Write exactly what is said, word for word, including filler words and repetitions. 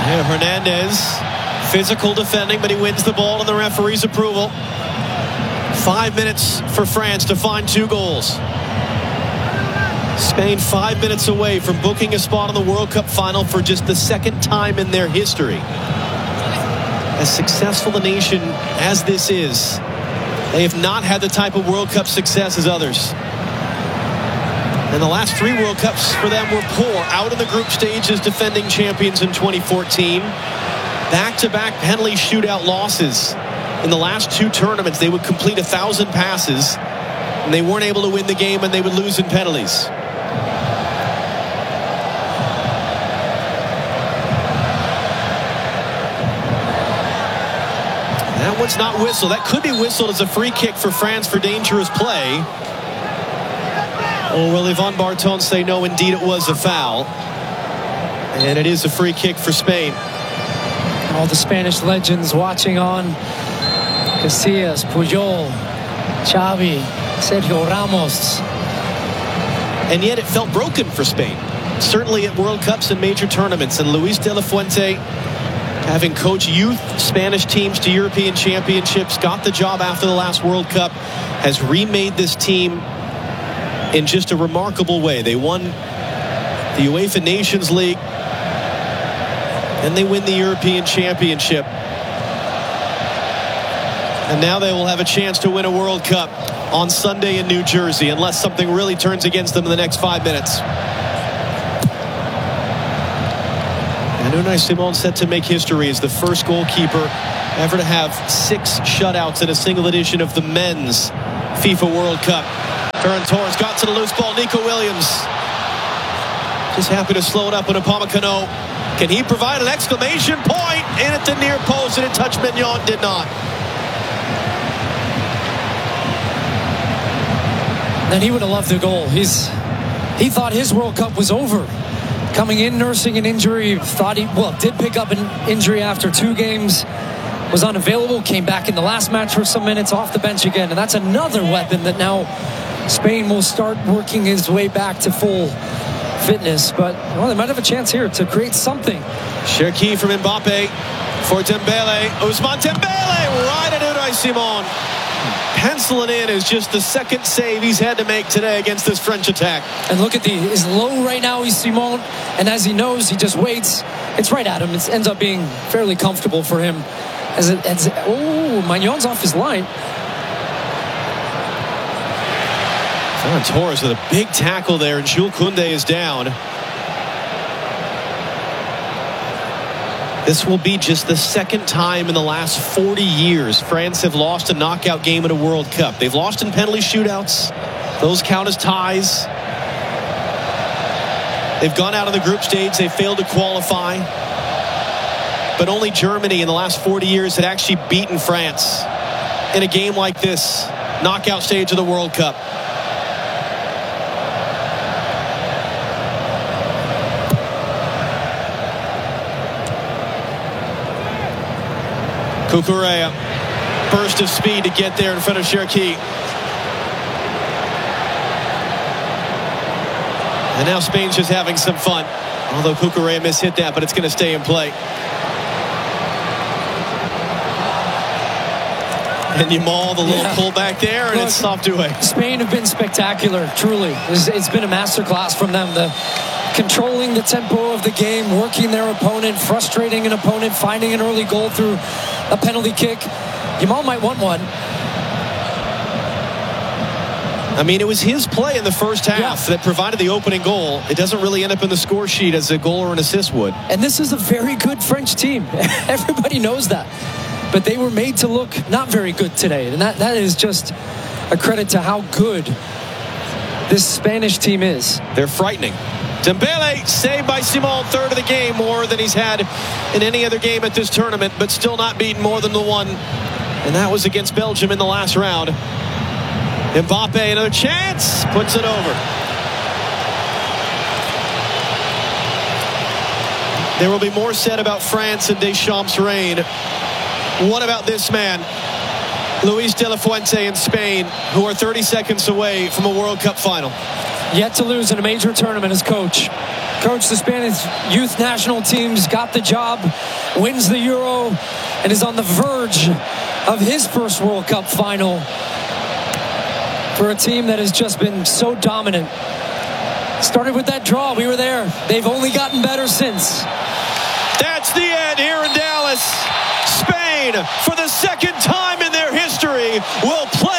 Yeah, Hernandez, physical defending, but he wins the ball and the referee's approval. Five minutes for France to find two goals. Spain five minutes away from booking a spot in the World Cup final for just the second time in their history. As successful a nation as this is, they have not had the type of World Cup success as others. And the last three World Cups for them were poor. Out in the group stages, defending champions in twenty fourteen. Back-to-back penalty shootout losses. In the last two tournaments, they would complete a thousand passes, and they weren't able to win the game, and they would lose in penalties. That one's not whistled. That could be whistled as a free kick for France for dangerous play. Or will Yvan Barton say no, indeed it was a foul. And it is a free kick for Spain. All the Spanish legends watching on. Casillas, Puyol, Xavi, Sergio Ramos. And yet it felt broken for Spain. Certainly at World Cups and major tournaments. And Luis de la Fuente, having coached youth Spanish teams to European championships, got the job after the last World Cup, has remade this team in just a remarkable way. They won the UEFA Nations League, and they win the European Championship. And now they will have a chance to win a World Cup on Sunday in New Jersey, unless something really turns against them in the next five minutes. And Unai Simon set to make history as the first goalkeeper ever to have six shutouts in a single edition of the men's FIFA World Cup. Ferran Torres got to the loose ball. Nico Williams just happy to slow it up in Upamecano. Can he provide an exclamation point? In at the near post, and it touched Mignon, did not. And he would have loved the goal. He's he thought his World Cup was over. Coming in, nursing an injury, thought he well did pick up an injury after two games. Was unavailable, came back in the last match for some minutes, off the bench again, and that's another weapon that now Spain will start working his way back to full fitness. But well, they might have a chance here to create something. Cherki from Mbappe for Dembele. Ousmane Dembele right at Unai Simon. Penciling in is just the second save he's had to make today against this French attack. And look at the is low right now. He's Simon, and as he knows, he just waits. It's right at him. It ends up being fairly comfortable for him. As it, as it oh, Magnon's off his line. Ferran Torres with a big tackle there, and Jules Koundé is down. This will be just the second time in the last forty years France have lost a knockout game in a World Cup. They've lost in penalty shootouts. Those count as ties. They've gone out of the group stage. They failed to qualify. But only Germany in the last forty years had actually beaten France in a game like this, knockout stage of the World Cup. Cucurella, burst of speed to get there in front of Cherki. And now Spain's just having some fun. Although Cucurella mishit that, but it's going to stay in play. And you maul the little yeah. pull back there, and Look, it's soft away. Spain have been spectacular, truly. It's, it's been a masterclass from them. The controlling the tempo of the game, working their opponent, frustrating an opponent, finding an early goal through a penalty kick. Yamal might want one. I mean, it was his play in the first half yeah. that provided the opening goal. It doesn't really end up in the score sheet as a goal or an assist would. And this is a very good French team. Everybody knows that. But they were made to look not very good today. And that, that is just a credit to how good this Spanish team is. They're frightening. Dembele saved by Simon, third of the game, more than he's had in any other game at this tournament, but still not beaten more than the one. And that was against Belgium in the last round. Mbappe, another chance, puts it over. There will be more said about France and Deschamps' reign. What about this man, Luis de la Fuente in Spain, who are thirty seconds away from a World Cup final? Yet to lose in a major tournament as coach. coached the Spanish youth national teams, got the job, wins the Euro, and is on the verge of his first World Cup final for a team that has just been so dominant. Started with that draw. We were there. They've only gotten better since. That's the end here in Dallas. Spain, for the second time in their history, will play